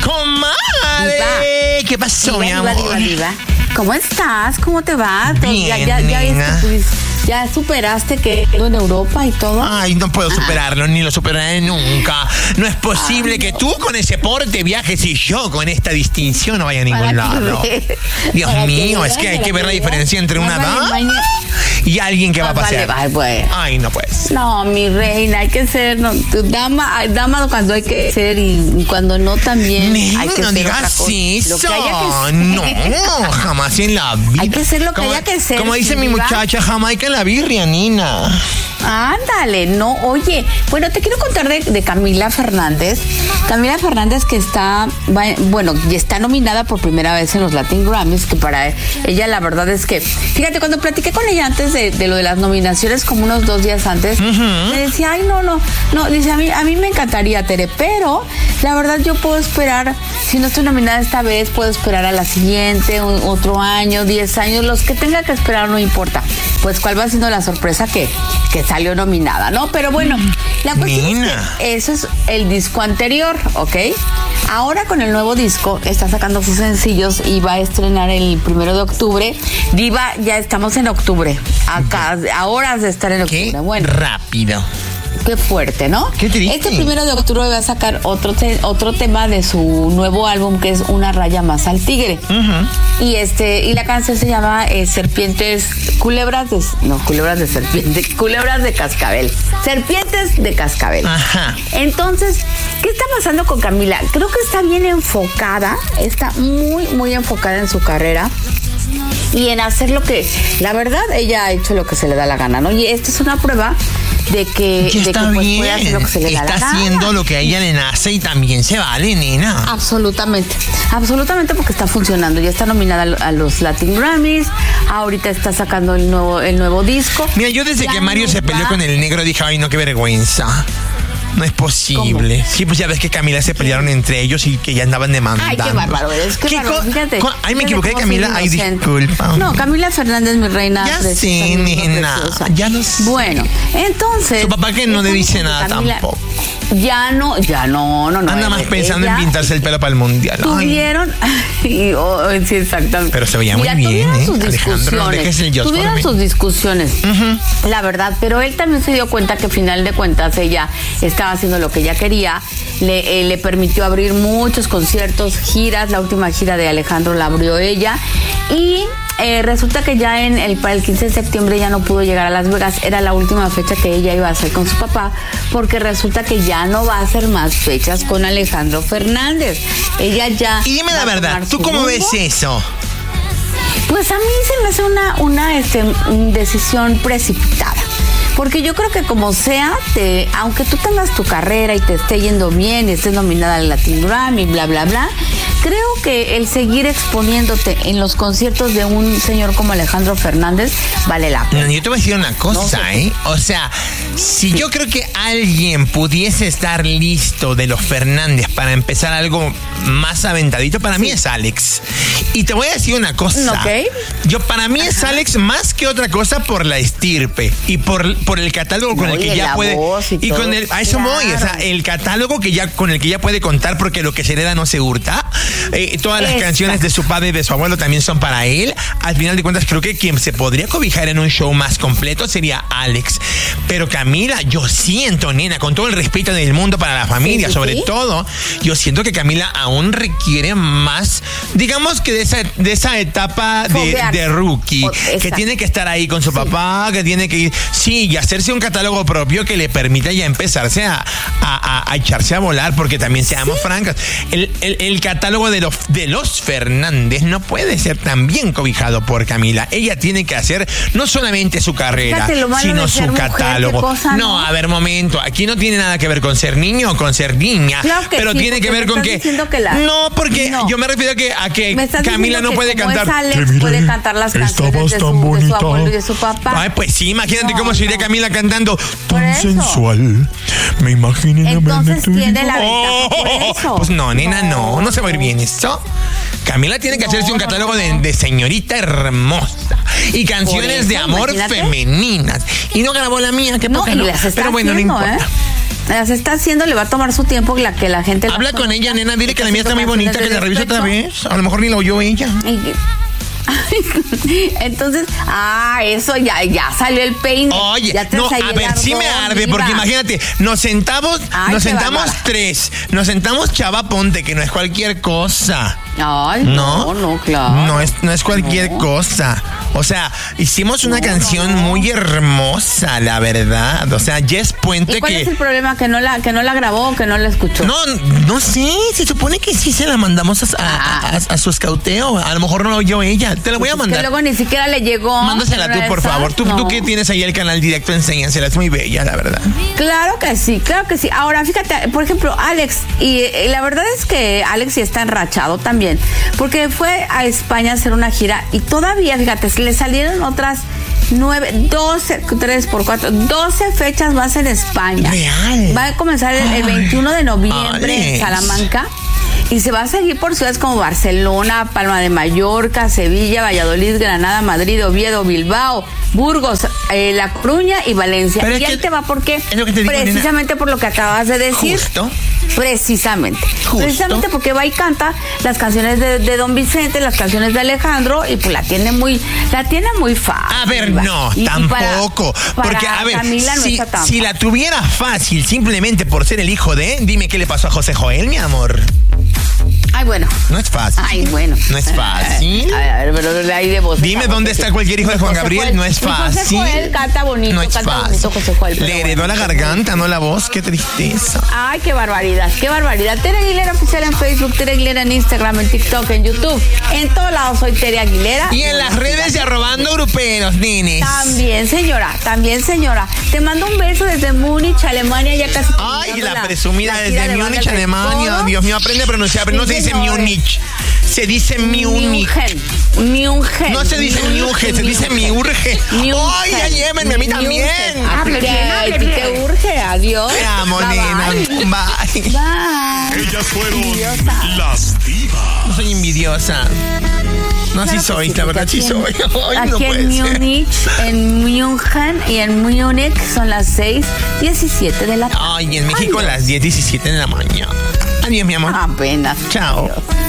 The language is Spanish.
¡Comadre! ¿Qué pasó, mi amor? Diva. ¿Cómo estás? ¿Cómo te va? Bien, ¿Ya superaste que quedó en Europa y todo? Ay, no puedo superarlo, ni lo superaré nunca. No es posible que tú con ese porte viajes y yo con esta distinción no vaya a ningún lado. Dios mío, es que hay que ver la diferencia entre una dama y alguien que va a pasear. Ay, no puedes. No, mi reina, hay que ser dama cuando hay que ser y cuando no también hay que no ser digas otra cosa. eso. No, jamás en la vida. Hay que ser lo que haya que ser. Como dice mi muchacha, Jamaica en la birria, Nina. Ándale, no, oye, bueno, te quiero contar de Camila Fernández. Camila Fernández que está nominada por primera vez en los Latin Grammys, que para ella la verdad es que, fíjate, cuando platiqué con ella antes de lo de las nominaciones, como unos 2 días antes, me decía, ay, no, dice, a mí me encantaría, Tere, pero la verdad yo puedo esperar, si no estoy nominada esta vez, puedo esperar a la siguiente, otro año, 10 años, los que tenga que esperar no importa. Pues cuál va siendo la sorpresa que salió nominada, ¿no? Pero bueno, la cuestión es que eso es el disco anterior, ¿ok? Ahora con el nuevo disco está sacando sus sencillos y va a estrenar el 1 de octubre. Diva, ya estamos en octubre. Acá, a horas de estar en octubre. Qué bueno, rápido. Qué fuerte, ¿no? Qué triste. Este 1 de octubre va a sacar otro tema de su nuevo álbum, que es Una raya más al tigre. Y la canción se llama Culebras de Cascabel. Serpientes de Cascabel. Ajá. Entonces, ¿qué está pasando con Camila? Creo que está bien enfocada, está muy, muy enfocada en su carrera y en hacer lo que, la verdad, ella ha hecho lo que se le da la gana, ¿no? Y esta es una prueba de que puede hacer lo que se le da la gana. Está haciendo lo que a ella le nace y también se vale, nena. Absolutamente, porque está funcionando. Ya está nominada a los Latin Grammys. Ahorita está sacando el nuevo disco. Mira, yo desde que Mario se peleó con el negro dije, ay, no, qué vergüenza. No es posible. ¿Cómo? Sí, pues ya ves que Camila se pelearon entre ellos y que ya andaban demandando. Ay, qué bárbaro eres. Qué bárbaro, fíjate. Ay, me equivoqué, Camila. Ay, disculpa. No, Camila Fernández, mi reina. Ya sí, nena. Ya no sé. Bueno, entonces. Su papá que no le dice nada Camila, tampoco. Ya no. Anda más pensando en pintarse el pelo para el mundial. Tuvieron. Sí, exactamente. Pero se veía muy bien, sus discusiones. Tuvieron sus discusiones, la verdad. Pero él también se dio cuenta que, al final de cuentas, ella estaba haciendo lo que ella quería. Le permitió abrir muchos conciertos, giras. La última gira de Alejandro la abrió ella. Y resulta que ya para el 15 de septiembre ya no pudo llegar a Las Vegas. Era la última fecha que ella iba a hacer con su papá, porque resulta que ya no va a hacer más fechas con Alejandro Fernández. Ella ya... Y dime la verdad, ¿tú cómo ves eso? Pues a mí se me hace una decisión precipitada. Porque yo creo que como sea, aunque tú tengas tu carrera y te esté yendo bien y estés nominada al Latin Grammy, bla, bla, bla, creo que el seguir exponiéndote en los conciertos de un señor como Alejandro Fernández vale la pena. Yo te voy a decir una cosa, O sea, si yo creo que alguien pudiese estar listo de los Fernández para empezar algo más aventadito, para mí es Alex. Y te voy a decir una cosa. Para mí es Alex más que otra cosa por la estirpe y por el catálogo con el que ya puede y con a eso voy, o sea, el catálogo con el que ya puede contar, porque lo que se hereda no se hurta. Todas las canciones de su padre y de su abuelo también son para él. Al final de cuentas, creo que quien se podría cobijar en un show más completo sería Alex. Pero Camila, yo siento, nena, con todo el respeto del mundo para la familia, sobre todo, yo siento que Camila aún requiere más, digamos que de esa etapa de rookie, que tiene que estar ahí con su papá, que tiene que ir, y hacerse un catálogo propio que le permita ya empezarse a echarse a volar, porque también seamos francas, el catálogo de los Fernández no puede ser tan bien cobijado por Camila. Ella tiene que hacer no solamente su carrera, sino su catálogo. No, a ver, momento, aquí no tiene nada que ver con ser niño o con ser niña, claro que pero tiene que ver con que... No, porque yo me refiero a que Camila no puede cantar. Alex puede cantar las canciones de su abuelo y de su papá. Ay, pues sí, imagínate cómo sería Camila cantando tan sensual. Me imaginé. Entonces tiene la ventaja por eso. Pues no, nena, no se va a ir bien esto. Camila tiene que hacerse un catálogo de señorita hermosa y canciones de amor femeninas. Y no grabó la mía, que poca no. Pero bueno, no importa. las está haciendo, le va a tomar su tiempo que la gente... Habla con ella, nena, dile que la mía está muy bonita, que la revise otra vez. A lo mejor ni la oyó ella. Entonces, eso ya salió el peine. Oye, ya no, a ver, sí me arde, porque imagínate, nos sentamos tres, nos sentamos Chava Ponte, que no es cualquier cosa. Ay, no, claro. No es cualquier cosa. O sea, hicimos una canción muy hermosa, la verdad. O sea, Jess Puente. ¿Y cuál es el problema? ¿Que no la grabó o que no la escuchó? No sé, se supone que sí se la mandamos a su escauteo. A lo mejor no la oyó ella. Te la voy a mandar. Que luego ni siquiera le llegó. Mándasela tú, por favor. Tú que tienes ahí el canal directo, enséñasela. Es muy bella, la verdad. Claro que sí. Ahora, fíjate, por ejemplo, Alex, y la verdad es que Alex sí está enrachado también, porque fue a España a hacer una gira y todavía, fíjate, le salieron otras 12 fechas más en España. Real. Va a comenzar el 21 de noviembre en Salamanca. Y se va a seguir por ciudades como Barcelona, Palma de Mallorca, Sevilla, Valladolid, Granada, Madrid, Oviedo, Bilbao, Burgos, La Coruña y Valencia. Y ahí te va porque precisamente por lo que acabas de decir. Justo. Precisamente porque va y canta las canciones de Don Vicente, las canciones de Alejandro, y pues la tiene muy fácil. A ver, no, tampoco. Porque, a ver, si la tuviera fácil simplemente por ser el hijo de, dime qué le pasó a José Joel, mi amor. Ay, bueno. No es fácil. Ay, bueno. No es fácil. A ver, pero ahí de voz. Dime dónde está cualquier hijo de Juan Gabriel. No es fácil. José Joel canta bonito. No es fácil. José Joel, le heredó la garganta, no la voz. Qué tristeza. Ay, qué barbaridad. Tere Aguilera Oficial en Facebook, Tere Aguilera en Instagram, en TikTok, en YouTube. En todos lados soy Tere Aguilera. Y en las redes de Arrobando Gruperos, nenes. También, señora. Te mando un beso desde Múnich, Alemania, ya casi. Ay, la presumida desde Múnich, Alemania. Dios mío, aprende a pronunciar, pero no se dice Múnich. Se dice Múnich. No se dice Miurge, se dice Miurge. Ay, ya llévenme a mí también. Te urge, adiós. Te amo, nena. Bye. Ellas fueron las divas. No soy envidiosa. No, claro, sí soy, la verdad sí soy. Ay, aquí no en Múnich, en München y en Múnich son las 6:17 de la tarde. Ay, y en México las 10:17 de la mañana. Adiós, mi amor. Apenas. Chao. Adiós.